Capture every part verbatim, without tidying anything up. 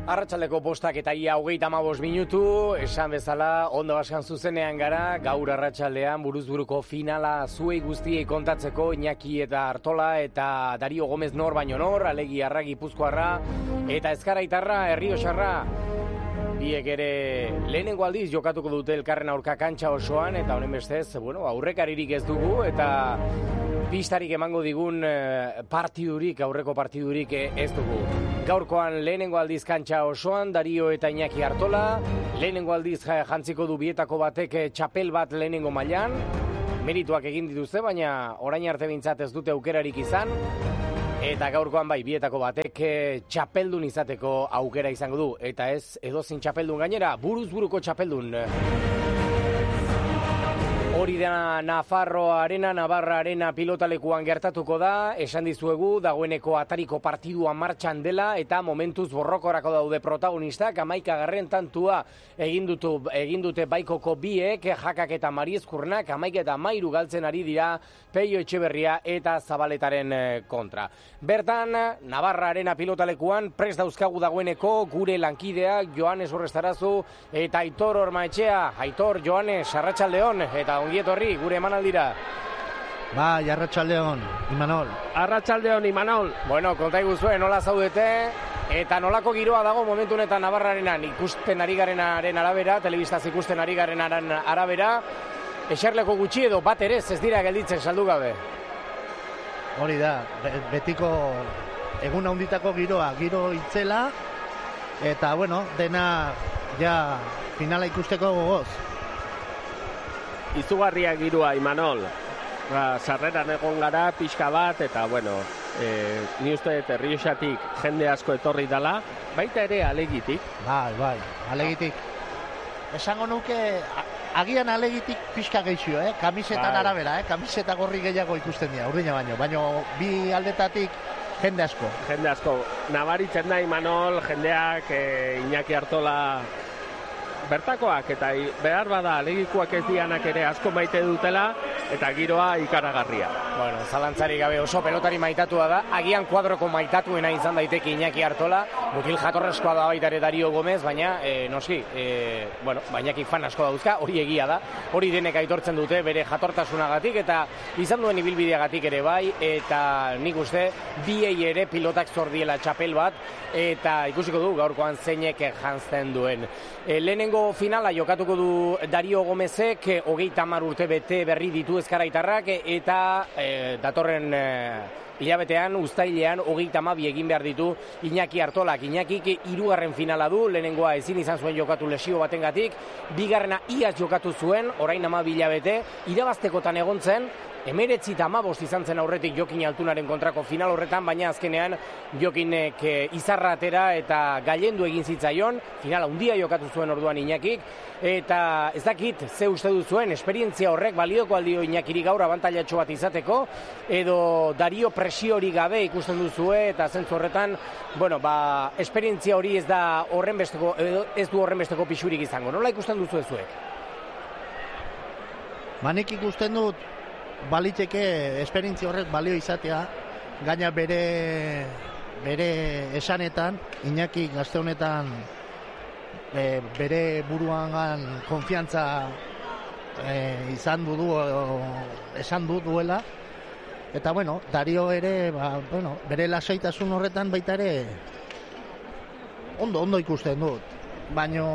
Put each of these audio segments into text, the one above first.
Arratsaldeko bostak eta ia hogeita hamabost minutu, esan bezala, ondo baskan zuzenean gara, gaur arratsaldean buruzburuko finala zuei guztiei kontatzeko, Iñaki eta Artola eta Dario Gomez nor baino nor, Alegi Arra Gipuzkoarra eta Ezkaraitarra Errioxarra. Biek ere lehenengo aldiz jokatuko dute elkarren aurka kantxa osoan, eta honen bestez, bueno, aurrekaririk ez dugu, eta pistarik emango digun partidurik, aurreko partidurik ez dugu. Gaurkoan lehenengo aldiz kantxa osoan, Dario eta Iñaki Artola, lehenengo aldiz jantziko du bietako batek txapel bat lehenengo mailan, merituak egin dituzte, baina orain arte bintzat ez dute aukerarik izan, eta gaurkoan bai, bietako batek txapeldun izateko aukera izango du, eta ez edozein txapeldun gainera, buruz buruko txapeldun. Hori da Nafarro Arena, Navarra Arena pilotalekuan gertatuko da, esan dizuegu, dagoeneko atariko partidua martxan dela, eta momentuz borrokorako daude protagonistak, hamaikagarren tantua egin dute baikoko biek, Jakak eta Mariezkurnak, hamaika eta mairu galtzen ari dira Peio Etxeberria eta Zabaletaren kontra. Bertan, Navarra Arena pilotalekuan, prest dauzkagu dagoeneko, gure lankideak, Joanes Urrestarazu eta Aitor Ormaetxea. Aitor, Joanes, arratsaldeon, eta ongietorri, gure emanaldira. Bai, arratsaldeon, Imanol. Arratsaldeon, Imanol. Bueno, konta iguzue, nola zaudete, eta nolako giroa dago momentu honetan Navarrarenan ikusten ari garenaren arabera, telebistaz ikusten ari garenaren arabera, eserleko gutxi edo bat ere ez dira gelditzen saldu gabe. Hori da, betiko egun handitako giroa, giro itzela, eta bueno, dena ja finala ikusteko gogoz. Izugarria girua, Imanol. Ba, sarreran egon gara, pixka bat, eta, bueno, e, ni uste dut Errioxatik jende asko etorri dela, baita ere Alegitik. Bai, bai, Alegitik. Esango nuke, agian Alegitik pixka geixio, eh? Kamisetan bai. Arabera, eh? Kamiseta gorri gehiago ikusten dira, urdina baino, baino bi aldetatik jende asko. Jende asko. Nabaritzen da, Imanol, jendeak, e, Iñaki Artola bertakoak, eta behar bada Alegikoak ez dianak ere asko maite dutela, eta giroa ikaragarria. Bueno, zalantzari gabe oso pelotari maitatua da, agian kuadroko maitatuena izan daiteke Iñaki Artola, mutil jatorrezkoa da baita ere Dario Gomez, baina, e, noski, e, bueno, Iñaki fan asko dauzka, hori egia da, hori denek aitortzen dute bere jatortasunagatik, eta izan duen ibilbideagatik ere bai, eta nik uste, biei ere pilotak zordiela txapel bat, eta ikusiko du gaurkoan zeinek janzten duen. E, lehenengo finala jokatuko du Dario Gomezek, hogeita hamar urte bete berri ditu Ezkaraitarrak, eta e, datorren e, hilabetean, uztailean, hogeita hamabi egin behar ditu Iñaki Artolak. Iñakik hirugarren finala du, lehenengoa ezin izan zuen jokatu lesio batengatik, bigarrena iaz jokatu zuen, orain hamabi hilabete, irabaztekotan egon zen, emeretzi eta hamabost izan zen aurretik Jokin Altunaren kontrako final horretan, baina azkenean Jokinek izarra atera eta gailendu egin zitzaion, finala handia jokatu zuen orduan Iñakik, eta ez dakit ze uste duzuen, esperientzia horrek balioko aldio Iñakiri gaur abantailatxo bat izateko, edo Dario presiori gabe ikusten duzue, eta zentzu horretan, bueno, ba, esperientzia hori ez da horren besteko, ez du horren besteko pixurik izango. Nola ikusten duzu zuek? Manik ikusten dut baliteke esperientzia horrek balio izatea, gaina bere bere esanetan, Iñaki gazte honetan e, bere buruan konfiantza e, izan du du, esan du duela, eta bueno, Dario ere, ba, bueno, bere lasaitasun horretan baita ere ondo, ondo ikusten dut, baino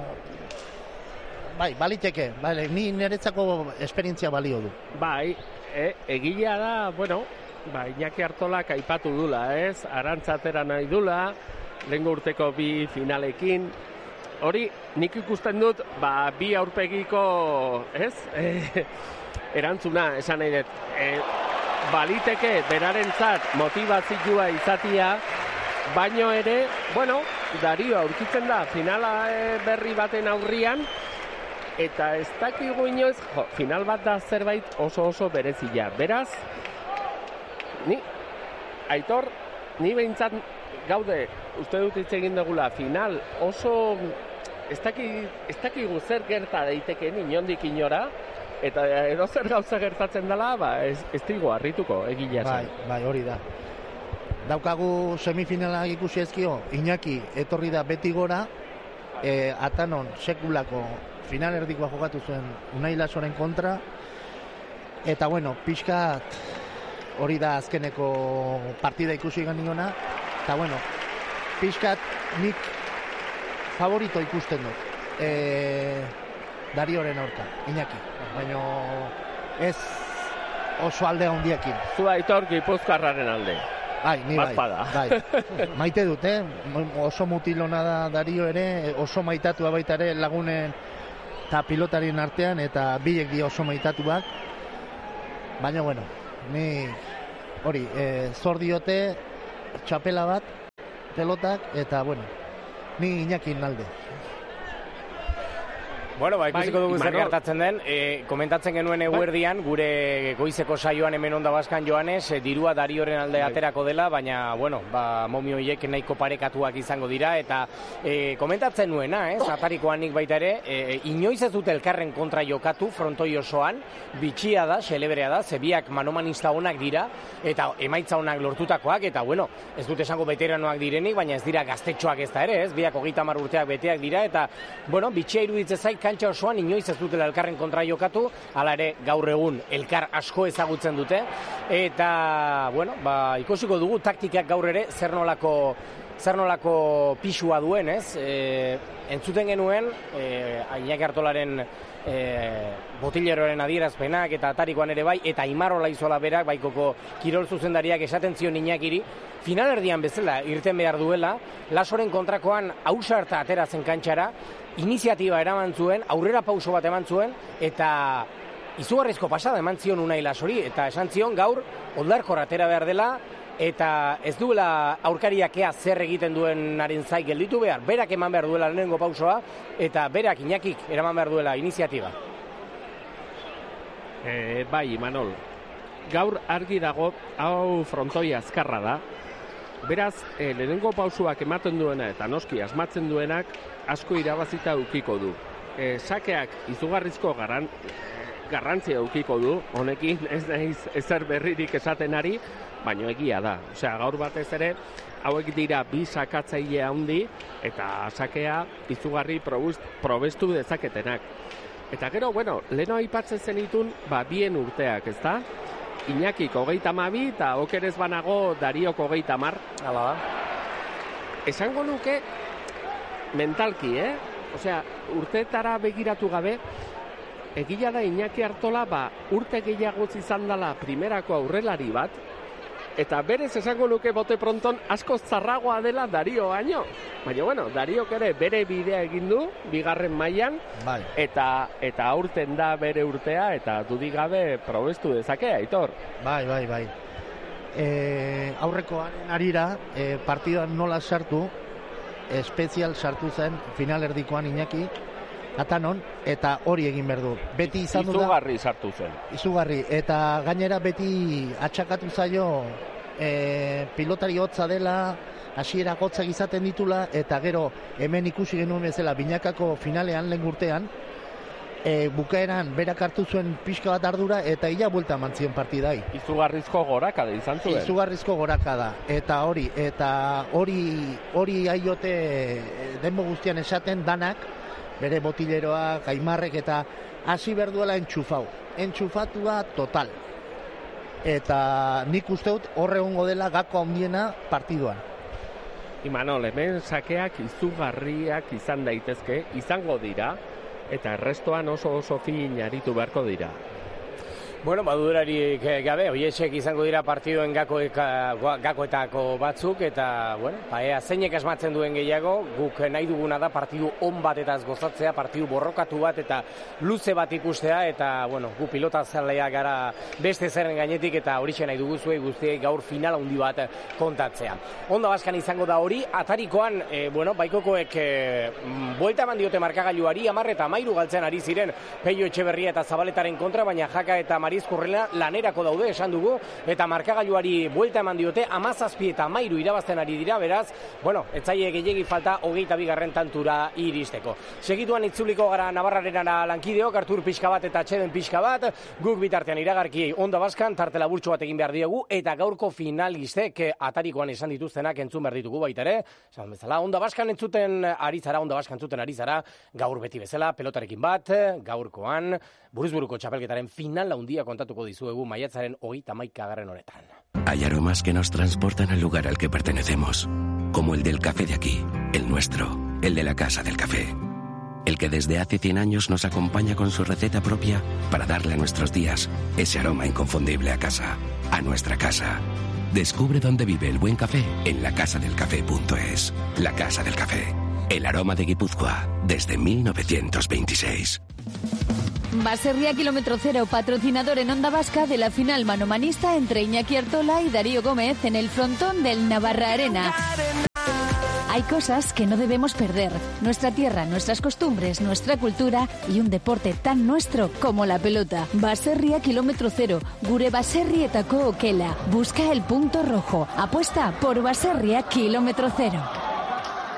bai, baliteke, bai, ni niretzako esperientzia balio du. Bai, e, egilea da, bueno, ba, Iñaki Artolak aipatu dula, ez? Arantzatera nahi dula, lehengo urteko bi finalekin. Hori, nik ikusten dut, ba, bi aurpegiko, ez? E, erantzuna, esan nahi dut. E, baliteke, berarentzat motivazioa izatia, baino ere, bueno, Dario aurkitzen da, finala berri baten aurrian, eta ez dakigu inoiz, jo, final bat da zerbait oso oso berezia. Beraz, ni, Aitor, ni behintzat gaude, uste dut hitz egin dugula, final oso, ez dakigu zer gerta daiteken inondik inora, eta edo zer gauza gertatzen dela, ba, ez, ez digo harrituko, egila zen. Bai, bai, hori da. daukagu semifinalak ikusi ezkio, Iñaki etorri da beti gora, e, Atanon sekulako final erdikoa jokatu zuen Unai Lasoren kontra, eta bueno, pixkat hori da azkeneko partida ikusi ganiona, eta bueno, pixkat nik favorito ikusten dut e, Darioren aurka, Iñaki, baina ez oso alde handiekin. Zu Aitor Gipuzkoarraren alde. Bai, ni bai, bai. Maite dut, eh? Oso mutilona da Dario ere, oso maitatua baita ere lagunen eta pilotarien artean, eta bilek di oso maitatuak. Baina, bueno, ni hori, eh, zor diote txapela bat, pelotak, eta, bueno, ni Iñakin alde. Bueno, ba, ikusiko dugu zer gertatzen den, e, komentatzen genuen eguerdian, gure goizeko saioan hemen Onda Baskan Joanes, e, dirua Darioren alde aterako dela, baina, bueno, ba, momioiek nahiko parekatuak izango dira, eta e, komentatzen nuena, eh, atarikoan nik baita ere, e, inoiz ez dute elkarren kontra jokatu, frontoi osoan, bitxia da, xelebrea da, zebiak manomanista onak dira, eta emaitza onak lortutakoak, eta, bueno, ez dute esango veteranoak direnik, baina ez dira gaztetxoak ez da ere, ez, biak hogeita hamar urteak beteak dira, eta, bueno, bitxia iruditzen zait, kantxa osoan inoiz ez dutela elkarren kontra jokatu, hala ere gaur egun elkar asko ezagutzen dute, eta, bueno, ba, ikusiko dugu taktikak gaur ere zer nolako, zer nolako pisua duen, ez? E, entzuten genuen, e, Iñaki Artolaren e, botileroren adierazpenak eta atarikoan ere bai, eta Aimar Olaizola berak, baikoko kirol zuzendariak esaten zion Iñakiri, finalerdian bezala irten behar duela, Lasoren kontrakoan ausarta atera zen kantxara, iniziatiba eraman zuen, aurrera pauso bat eman zuen, eta izugarrizko pasada eman zion Unai Lasori, eta esan zion gaur oldarkor atera behar dela, eta ez duela aurkariak ea zer egiten duenaren zai gelditu behar, berak eman behar duela lehenengo pausoa, eta berak Iñakik eraman behar duela iniziatiba. E, bai, Manol, gaur argi dago, hau frontoi azkarra da, beraz, e, lehenengo pausuak ematen duena eta noski asmatzen duenak asko irabazita ukiko du. E, sakeak izugarrizko garran, garrantzia ukiko du, honekin ez naiz ezer berririk esaten ari, baino egia da. Osea, gaur batez ere, hauek dira bi sakatzaile handi eta sakea izugarri probestu dezaketenak. Eta gero, bueno, leheno aipatzen zenitun, ba, bien urteak, ez da? Iñakik hogeita hamabi eta okerez banago Dariok hogeita hamar. Hala da. Esango nuke mentalki, eh? Osea, urteetara begiratu gabe, egila da Iñaki Artola ba, urte gehiago izan dela primerako aurrelari bat, eta berez esango nuke bote pronton asko zarragoa dela Dario baino. Baina, bueno, Dariok ere bere bidea egin du, bigarren mailan, bai. eta eta aurten da bere urtea, eta dudigabe probestu dezake, Aitor. Bai, bai, bai. E, aurrekoaren arira, e, partidan nola sartu, espezial sartu zen final erdikoan Iñaki, Atanon, eta hori egin behar du. Beti izan du da... Izugarri sartu zen. Izugarri, eta gainera beti atxakatu zaio e, pilotari hotza dela, hasiera gotzak izaten ditula, eta gero hemen ikusi genuen bezala binakako finalean lehen urtean, e, bukaeran berak hartu zuen pixka bat ardura, eta ila buelta eman zion partidai. Izugarrizko gorakada izan zuen. Izugarrizko gorakada, eta hori, eta hori, hori aiote denbo guztian esaten danak, bere botileroak, Aimarrek, eta hasi berduela entxufau. Entxufatua total. Eta nik uste dut horre hongo dela gako handiena partiduan. Imanol, hemen sakeak izugarriak izan daitezke, izango dira, eta errestoan oso oso fin aritu beharko dira. Bueno, badurarik gabe, oiesek izango dira partiduen gakoetako batzuk, eta, bueno, ba, ea, zeinek asmatzen duen gehiago, guk nahi duguna da partidu on bat eta gozatzea, partidu borrokatu bat eta luze bat ikustea, eta, bueno, gu pilota zalea gara beste zerren gainetik, eta horixe nahi dugu zuei guztiei gaur final handi bat kontatzea. Onda Baskan izango da hori, atarikoan, e, bueno, baikokoek e, buelta eman diote markagailuari, hamar eta hamairu galtzen ari ziren Peio Etxeberria eta Zabaletaren kontra, baina Jaka eta Mari Arizkurrela lanerako daude esan dugu, eta markagailuari buelta eman diote, amazazpi eta mairu irabazten ari dira, beraz, bueno, etzaile gehiegi falta hogeita bigarren tantura iristeko. Segituan itzuliko gara Navarrarenara lankideok, Artur pixka bat eta Txeden pixka bat, guk bitartean iragarki Onda Baskan, tarte laburtxo bat egin behar diegu, eta gaurko finalistek atarikoan esan dituztenak entzun behar ditugu baita ere, esan bezala, Onda Baskan entzuten ari zara, Onda Baskan entzuten ari zara, gaur beti bezala, pelotarekin bat, gaurkoan, buruzburuko txapelketaren final handia kontatuko dizuegu maiatzaren hogeita hamaikagarren honetan. Hay aromas que nos transportan al lugar al que pertenecemos, como el del café de aquí, el nuestro, el de la Casa del Café. El que desde hace cien años nos acompaña con su receta propia para darle a nuestros días ese aroma inconfundible a casa, a nuestra casa. Descubre dónde vive el buen café en la casa del café punto es. La Casa del Café, el aroma de Guipúzcoa desde mil novecientos veintiséis. Baserria Kilómetro Cero, patrocinador en Onda Vasca de la final manomanista entre Iñaki Artola y Darío Gómez en el frontón del Navarra Arena. Hay cosas que no debemos perder. Nuestra tierra, nuestras costumbres, nuestra cultura y un deporte tan nuestro como la pelota. Baserria Kilómetro Cero. Gure baserrietako okela. Busca el punto rojo. Apuesta por Baserria Kilómetro Cero.